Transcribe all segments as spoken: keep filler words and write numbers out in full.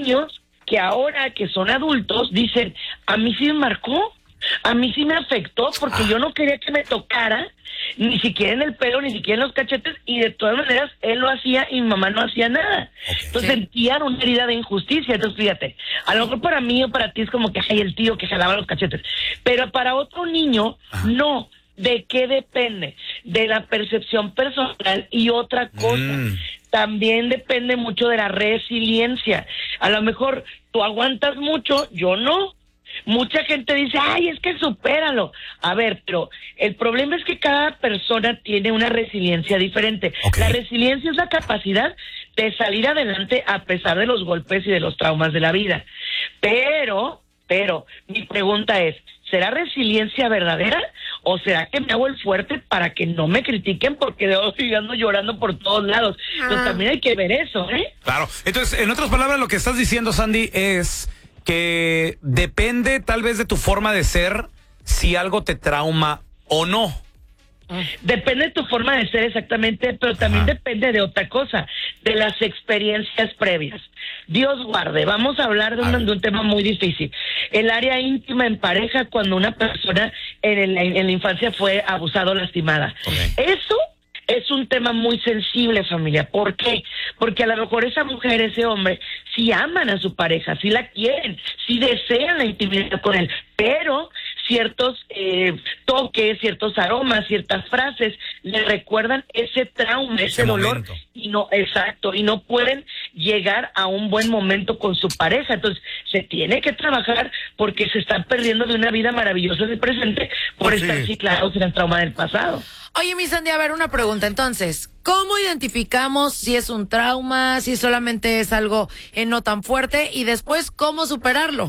niños que ahora que son adultos dicen, a mí sí me marcó, a mí sí me afectó porque ah. yo no quería que me tocara, ni siquiera en el pelo, ni siquiera en los cachetes, y de todas maneras él lo hacía y mi mamá no hacía nada. Okay. Entonces sí. sentían una herida de injusticia. Entonces fíjate, a lo mejor para mí o para ti es como que hay el tío que jalaba los cachetes, pero para otro niño, ah. no. ¿De qué depende? De la percepción personal y otra cosa. Mm. También depende mucho de la resiliencia. A lo mejor tú aguantas mucho, yo no. Mucha gente dice, ay, es que supéralo. A ver, pero el problema es que cada persona tiene una resiliencia diferente. Okay. La resiliencia es la capacidad de salir adelante a pesar de los golpes y de los traumas de la vida. Pero, pero, mi pregunta es, ¿será resiliencia verdadera o será que me hago el fuerte para que no me critiquen porque de hoy ando llorando por todos lados? Ah. Entonces también hay que ver eso, ¿eh? Claro. Entonces, en otras palabras, lo que estás diciendo, Sandy, es que depende tal vez de tu forma de ser si algo te trauma o no. Depende de tu forma de ser exactamente, pero también Ajá. depende de otra cosa, de las experiencias previas. Dios guarde, vamos a hablar de un, de un tema muy difícil. El área íntima en pareja cuando una persona en, el, en la infancia fue abusada o lastimada. Okay. Eso es un tema muy sensible, familia. ¿Por qué? Porque a lo mejor esa mujer, ese hombre, sí aman a su pareja, sí la quieren, sí desean la intimidad con él, pero ciertos eh, toques, ciertos aromas, ciertas frases le recuerdan ese trauma, ese, ese dolor, momento. y no, exacto, y no pueden llegar a un buen momento con su pareja. Entonces, se tiene que trabajar porque se están perdiendo de una vida maravillosa del presente por pues estar sí. ciclados en el trauma del pasado. Oye, mi Sandy, a ver, una pregunta. Entonces, ¿cómo identificamos si es un trauma, si solamente es algo eh, no tan fuerte? Y después, ¿cómo superarlo?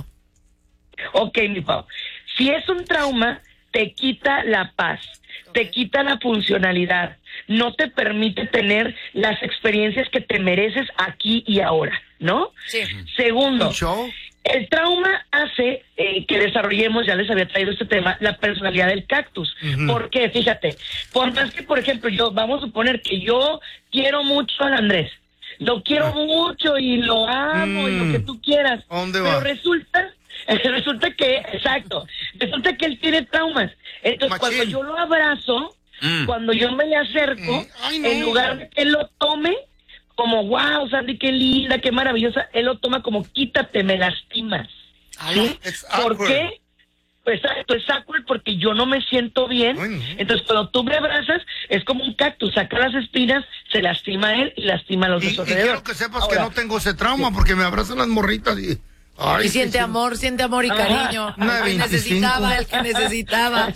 Ok, mi Pau. Si es un trauma, te quita la paz, okay. te quita la funcionalidad, no te permite tener las experiencias que te mereces aquí y ahora, ¿no? Sí. Segundo, el trauma hace eh, que desarrollemos, ya les había traído este tema, la personalidad del cactus. Uh-huh. ¿Por qué? Fíjate, por más que, por ejemplo, yo, vamos a suponer que yo quiero mucho al Andrés, lo quiero uh. mucho y lo amo mm. y lo que tú quieras, ¿dónde pero va? resulta... Resulta que, exacto, resulta que él tiene traumas. Entonces, Machín. cuando yo lo abrazo, mm. cuando yo me le acerco, mm. Ay, no. en lugar de que él lo tome como, wow, Sandy, qué linda, qué maravillosa, él lo toma como, quítate, me lastimas. ¿Sí? ¿Por qué? Pues exacto, es awkward porque yo no me siento bien. Ay, no. Entonces, cuando tú me abrazas, es como un cactus, saca las espinas, se lastima a él y lastima a los y, dos y quiero que sepas Ahora, que no tengo ese trauma porque me abrazan las morritas y... Ay, y siente sí, amor, sí. siente amor y cariño. Ah, el que necesitaba, el que necesitaba.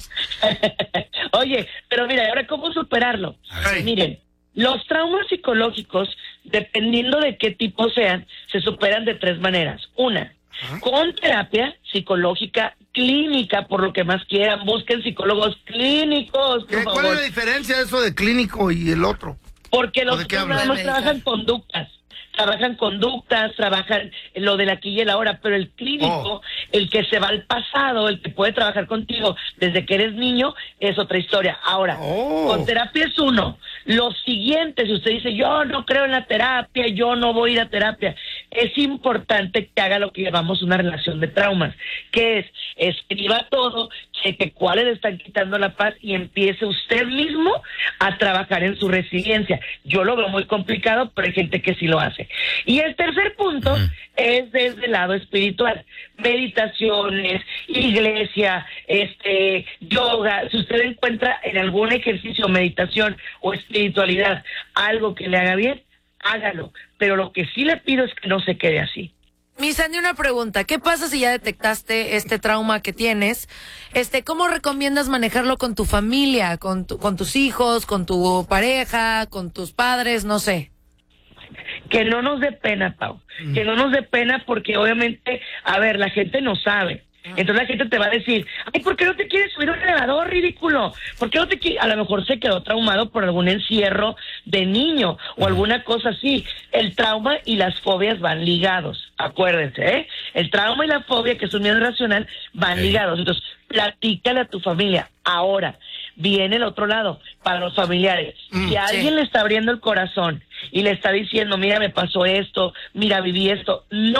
Oye, pero mira, ahora cómo superarlo. Ay. Miren, los traumas psicológicos, dependiendo de qué tipo sean, se superan de tres maneras. Una, ¿Ah? con terapia psicológica clínica, por lo que más quieran, busquen psicólogos clínicos, por favor. ¿Cuál es la diferencia de eso de clínico y el otro? Porque los traumas trabajan conductas. Trabajan conductas, trabajan lo del aquí y el ahora, pero el clínico, oh. el que se va al pasado, el que puede trabajar contigo desde que eres niño, es otra historia. Ahora, oh. con terapia es uno. Lo siguiente, si usted dice, yo no creo en la terapia, yo no voy a ir a terapia, es importante que haga lo que llamamos una relación de traumas, que es, escriba todo, cheque cuáles le están quitando la paz y empiece usted mismo a trabajar en su resiliencia. Yo lo veo muy complicado, pero hay gente que sí lo hace. Y el tercer punto uh-huh. es desde el lado espiritual, meditaciones, iglesia, este, yoga. Si usted encuentra en algún ejercicio, meditación o espiritualidad algo que le haga bien, hágalo. Pero lo que sí le pido es que no se quede así. Mi Sandy, una pregunta. ¿Qué pasa si ya detectaste este trauma que tienes? Este, ¿cómo recomiendas manejarlo con tu familia, con tu, con tus hijos, con tu pareja, con tus padres, no sé? Que no nos dé pena, Pau, mm. que no nos dé pena porque obviamente, a ver, la gente no sabe. Entonces la gente te va a decir, ay, ¿por qué no te quieres subir a un elevador, ridículo? ¿Por qué no te quieres? A lo mejor se quedó traumado por algún encierro de niño o alguna cosa así. El trauma y las fobias van ligados, acuérdense, ¿eh? El trauma y la fobia, que es un miedo irracional, van sí. ligados. Entonces, platícale a tu familia. Ahora, viene el otro lado, para los familiares. Mm, si alguien sí. le está abriendo el corazón y le está diciendo, mira, me pasó esto, mira, viví esto, no